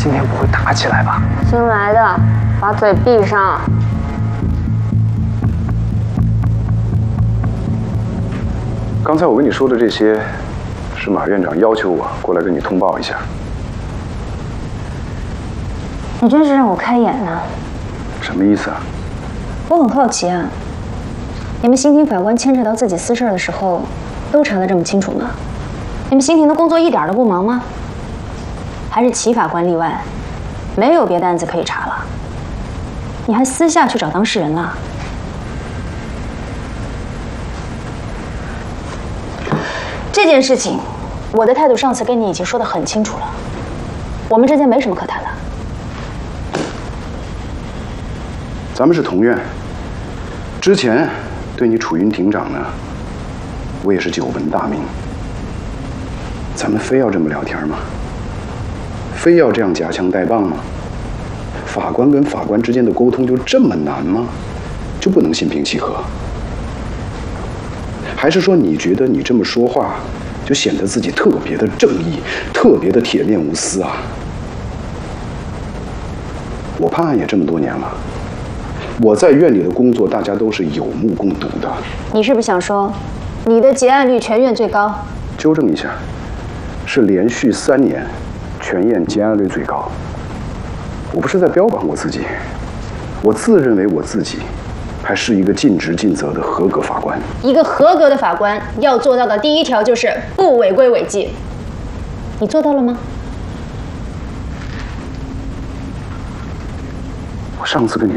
今天不会打起来吧？ 新来的，把嘴闭上。 刚才我跟你说的这些，是马院长要求我过来跟你通报一下。 你真是让我开眼了。 什么意思啊？ 我很好奇啊，你们刑庭法官牵扯到自己私事的时候，都查得这么清楚吗？你们刑庭的工作一点都不忙吗？还是齐法官例外，没有别的案子可以查了？你还私下去找当事人了？这件事情，我的态度上次跟你已经说得很清楚了，我们之间没什么可谈的。 咱们是同院，之前对你楚云庭长呢，我也是久闻大名。咱们非要这么聊天吗？非要这样夹枪带棒吗？法官跟法官之间的沟通就这么难吗？就不能心平气和？还是说你觉得你这么说话，就显得自己特别的正义，特别的铁面无私啊？我判案也这么多年了。我在院里的工作，大家都是有目共睹的。 你是不是想说，你的结案率全院最高？ 纠正一下，是连续3年，全院结案率最高。我不是在标榜我自己，我自认为我自己还是一个尽职尽责的合格法官。 一个合格的法官要做到的第一条就是不违规违纪，你做到了吗？ 我上次跟你